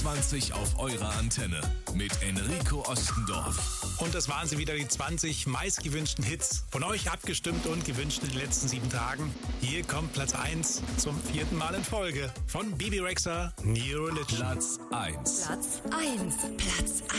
20 auf eurer Antenne mit Enrico Ostendorf. Und das waren sie wieder, die 20 meistgewünschten Hits. Von euch abgestimmt und gewünscht in den letzten 7 Tagen. Hier kommt Platz 1 zum 4. Mal in Folge von Bebe Rexha, New Religion. Platz 1. Platz 1. Platz 1.